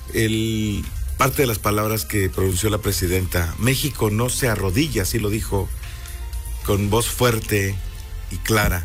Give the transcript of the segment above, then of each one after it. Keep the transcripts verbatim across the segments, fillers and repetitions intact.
el, parte de las palabras que pronunció la presidenta, México no se arrodilla, así lo dijo con voz fuerte y clara.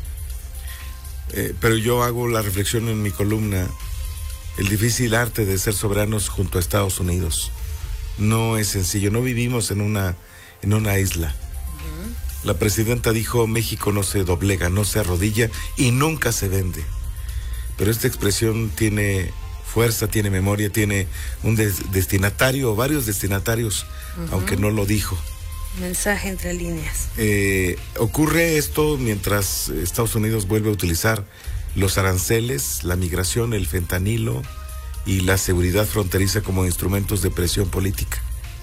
Eh, pero yo hago la reflexión en mi columna, el difícil arte de ser soberanos junto a Estados Unidos. No es sencillo, no vivimos en una, en una isla. Uh-huh. La presidenta dijo, México no se doblega, no se arrodilla y nunca se vende. Pero esta expresión tiene fuerza, tiene memoria, tiene un des- destinatario o varios destinatarios, uh-huh. aunque no lo dijo. Mensaje entre líneas. Eh, ocurre esto mientras Estados Unidos vuelve a utilizar los aranceles, la migración, el fentanilo y la seguridad fronteriza como instrumentos de presión política.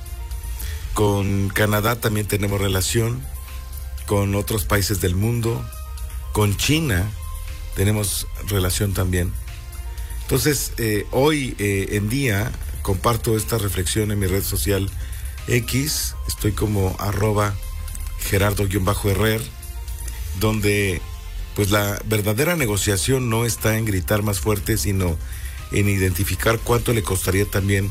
Con Canadá también tenemos relación, con otros países del mundo, con China tenemos relación también. Entonces, eh, hoy eh, en día comparto esta reflexión en mi red social X, estoy como arroba Gerardo-Herrer, donde pues la verdadera negociación no está en gritar más fuerte, sino en identificar cuánto le costaría también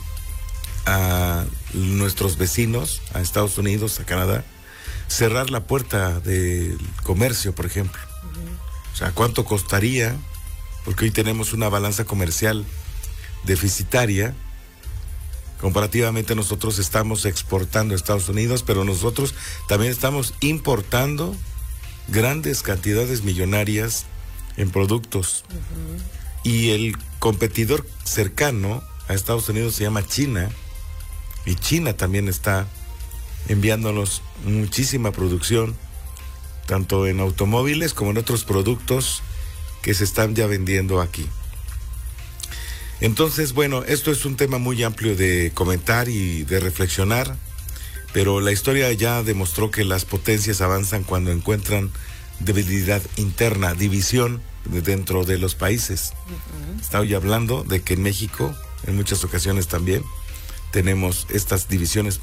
a nuestros vecinos, a Estados Unidos, a Canadá, cerrar la puerta del comercio, por ejemplo. Uh-huh. O sea, cuánto costaría, porque hoy tenemos una balanza comercial deficitaria. Comparativamente nosotros estamos exportando a Estados Unidos, pero nosotros también estamos importando grandes cantidades millonarias en productos. Uh-huh. Y el competidor cercano a Estados Unidos se llama China, y China también está enviándonos muchísima producción, tanto en automóviles como en otros productos que se están ya vendiendo aquí. Entonces, bueno, esto es un tema muy amplio de comentar y de reflexionar, pero la historia ya demostró que las potencias avanzan cuando encuentran debilidad interna, división dentro de los países. Uh-huh. Estaba ya hablando de que en México, en muchas ocasiones también, tenemos estas divisiones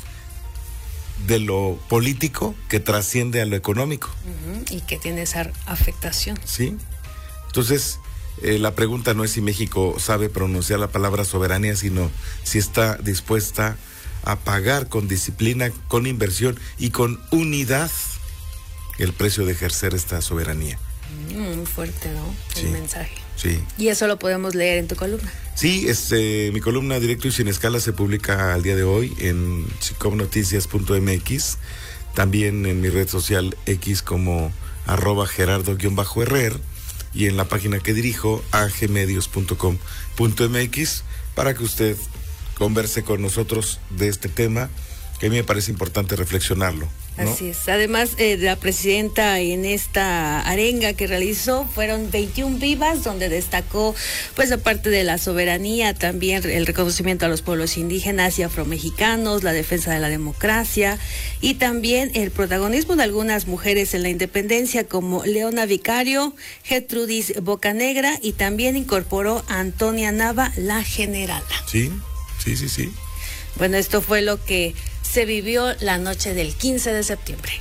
de lo político que trasciende a lo económico. Uh-huh. Y que tiene esa afectación. Sí. Entonces, Eh, la pregunta no es si México sabe pronunciar la palabra soberanía, sino si está dispuesta a pagar con disciplina, con inversión y con unidad el precio de ejercer esta soberanía. Muy fuerte, ¿no? El sí, mensaje. Sí. Y eso lo podemos leer en tu columna. Sí, este, mi columna Directo y Sin Escala se publica al día de hoy en sicom noticias punto m x, también en mi red social X como arroba Gerardo-Herrer, y en la página que dirijo, a g medios punto com punto m x, para que usted converse con nosotros de este tema, que a mí me parece importante reflexionarlo, ¿no? Así es. Además, eh, la presidenta en esta arenga que realizó fueron veintiún vivas, donde destacó, pues, aparte de la soberanía, también el reconocimiento a los pueblos indígenas y afromexicanos, la defensa de la democracia y también el protagonismo de algunas mujeres en la independencia, como Leona Vicario, Gertrudis Bocanegra, y también incorporó a Antonia Nava, la generala. Sí, sí, sí, sí. Bueno, esto fue lo que se vivió la noche del quince de septiembre.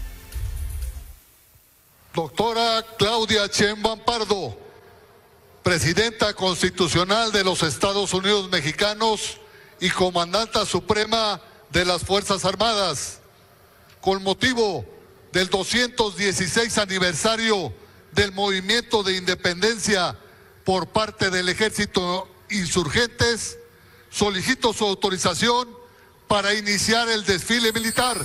Doctora Claudia Sheinbaum Pardo, Presidenta Constitucional de los Estados Unidos Mexicanos y Comandanta Suprema de las Fuerzas Armadas, con motivo del doscientos dieciséis aniversario del Movimiento de Independencia por parte del Ejército Insurgentes, solicito su autorización para iniciar el desfile militar.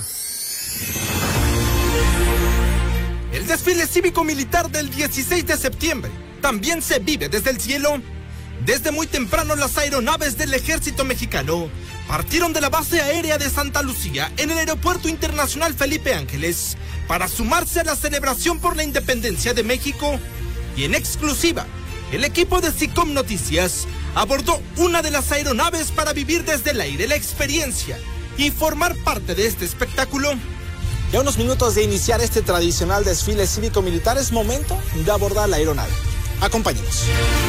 El desfile cívico-militar del dieciséis de septiembre también se vive desde el cielo. Desde muy temprano las aeronaves del ejército mexicano partieron de la base aérea de Santa Lucía en el Aeropuerto Internacional Felipe Ángeles para sumarse a la celebración por la independencia de México. Y en exclusiva, el equipo de Sicom Noticias abordó una de las aeronaves para vivir desde el aire la experiencia y formar parte de este espectáculo. Ya unos minutos de iniciar este tradicional desfile cívico-militar, es momento de abordar la aeronave. Acompáñenos.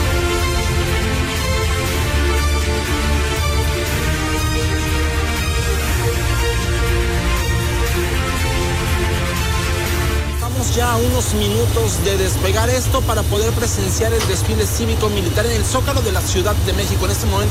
Estamos ya a unos minutos de despegar esto para poder presenciar el desfile cívico-militar en el Zócalo de la Ciudad de México. En este momento